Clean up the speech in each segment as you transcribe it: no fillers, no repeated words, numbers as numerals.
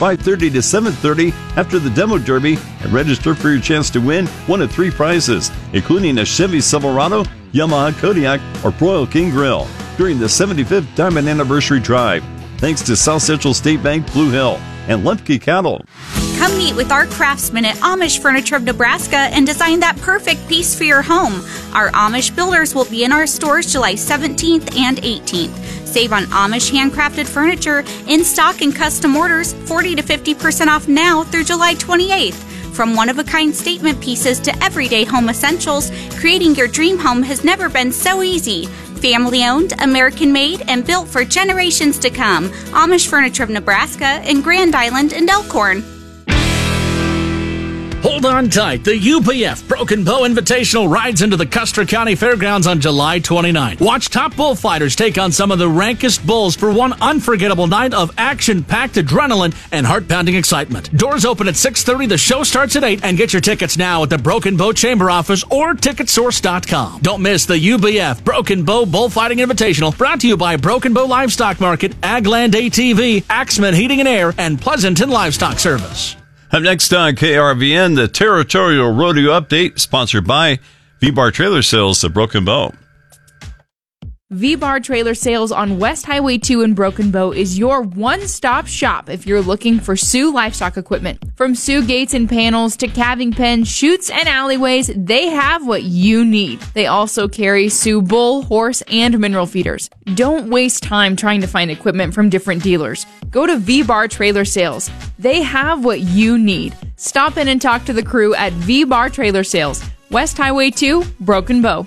5:30 to 7:30 after the Demo Derby and register for your chance to win one of 3 prizes, including a Chevy Silverado, Yamaha Kodiak, or Royal King Grill during the 75th Diamond Anniversary Drive. Thanks to South Central State Bank, Blue Hill, and Lemke Cattle. Come meet with our craftsmen at Amish Furniture of Nebraska and design that perfect piece for your home. Our Amish builders will be in our stores July 17th and 18th. Save on Amish handcrafted furniture, in stock and custom orders, 40 to 50% off now through July 28th. From one-of-a-kind statement pieces to everyday home essentials, creating your dream home has never been so easy. Family-owned, American-made, and built for generations to come. Amish Furniture of Nebraska in Grand Island and Elkhorn. Hold on tight. The UPF Broken Bow Invitational rides into the Custer County Fairgrounds on July 29. Watch top bullfighters take on some of the rankest bulls for one unforgettable night of action-packed adrenaline and heart-pounding excitement. Doors open at 6:30. The show starts at 8. And get your tickets now at the Broken Bow Chamber office or Ticketsource.com. Don't miss the UBF Broken Bow Bullfighting Invitational, brought to you by Broken Bow Livestock Market, Agland ATV, Axman Heating and Air, and Pleasanton Livestock Service. Up next on KRVN, the Territorial Rodeo Update, sponsored by V-Bar Trailer Sales of Broken Bow. V-Bar Trailer Sales on West Highway 2 in Broken Bow is your one-stop shop if you're looking for Sioux livestock equipment. From Sioux gates and panels to calving pens, chutes, and alleyways, they have what you need. They also carry Sioux bull, horse, and mineral feeders. Don't waste time trying to find equipment from different dealers. Go to V-Bar Trailer Sales. They have what you need. Stop in and talk to the crew at V-Bar Trailer Sales, West Highway 2, Broken Bow.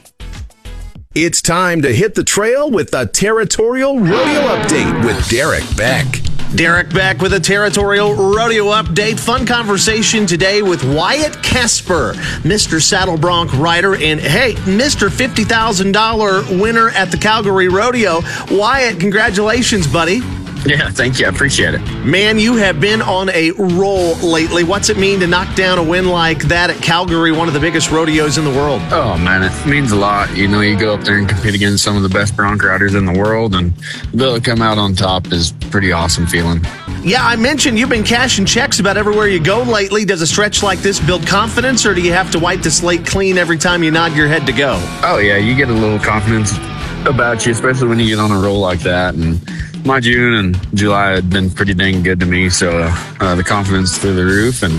It's time to hit the trail with the Territorial Rodeo Update with Derek Beck. Derek Beck with a Territorial Rodeo Update. Fun conversation today with Wyatt Casper, Mr. Saddle Bronc rider, and hey, Mr. $50,000 winner at the Calgary Rodeo. Wyatt, congratulations, buddy. Yeah, thank you. I appreciate it. Man, you have been on a roll lately. What's it mean to knock down a win like that at Calgary, one of the biggest rodeos in the world? Oh, man, it means a lot. You know, you go up there and compete against some of the best bronc riders in the world, and to be able to come out on top is pretty awesome feeling. Yeah, I mentioned you've been cashing checks about everywhere you go lately. Does a stretch like this build confidence, or do you have to wipe the slate clean every time you nod your head to go? Oh, yeah, you get a little confidence about you, especially when you get on a roll like that. And my June and July had been pretty dang good to me, so the confidence through the roof, and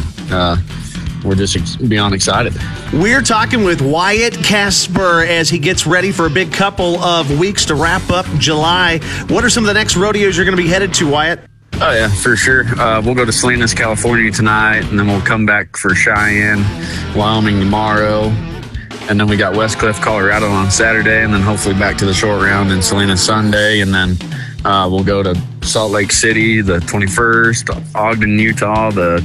we're just beyond excited. We're talking with Wyatt Casper as he gets ready for a big couple of weeks to wrap up July. What are some of the next rodeos you're going to be headed to, Wyatt? Oh, yeah, for sure. We'll go to Salinas, California tonight, and then we'll come back for Cheyenne, Wyoming tomorrow. And then we got West Cliff, Colorado on Saturday, and then hopefully back to the short round in Salinas Sunday. And then we'll go to Salt Lake City the 21st, Ogden, Utah the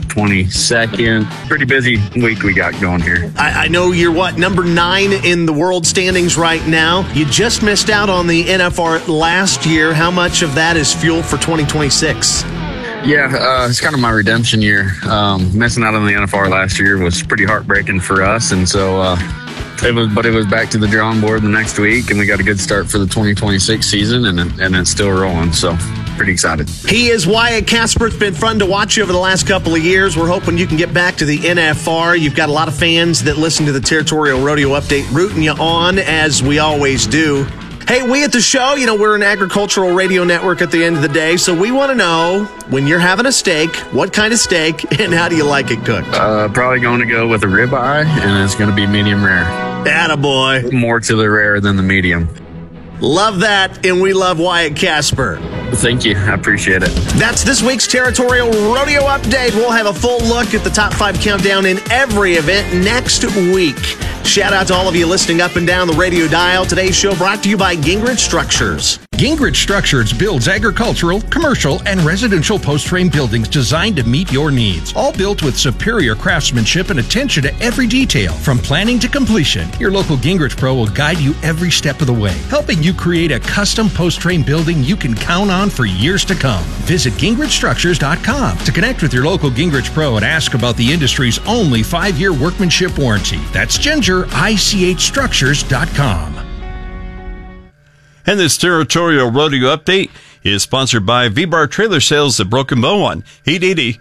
22nd. Pretty busy week we got going here. I know you're, number 9 in the world standings right now. You just missed out on the NFR last year. How much of that is fuel for 2026? Yeah, it's kind of my redemption year. Missing out on the NFR last year was pretty heartbreaking for us, and so it was back to the drawing board the next week, and we got a good start for the 2026 season, and it's still rolling, so pretty excited. He is Wyatt Casper. It's been fun to watch you over the last couple of years. We're hoping you can get back to the NFR. You've got a lot of fans that listen to the Territorial Rodeo Update rooting you on, as we always do. Hey, we at the show, we're an agricultural radio network at the end of the day, so we want to know, when you're having a steak, what kind of steak, and how do you like it cooked? Probably going to go with a ribeye, and it's going to be medium rare. Attaboy. More to the rare than the medium. Love that, and we love Wyatt Casper. Thank you. I appreciate it. That's this week's Territorial Rodeo Update. We'll have a full look at the top 5 countdown in every event next week. Shout out to all of you listening up and down the radio dial. Today's show brought to you by Gingrich Structures. Gingrich Structures builds agricultural, commercial, and residential post-frame buildings designed to meet your needs. All built with superior craftsmanship and attention to every detail. From planning to completion, your local Gingrich Pro will guide you every step of the way, helping you create a custom post-frame building you can count on for years to come. Visit GingrichStructures.com to connect with your local Gingrich Pro and ask about the industry's only 5-year workmanship warranty. That's GingerICHStructures.com. And this Territorial Rodeo Update is sponsored by V-Bar Trailer Sales at Broken Bow on 880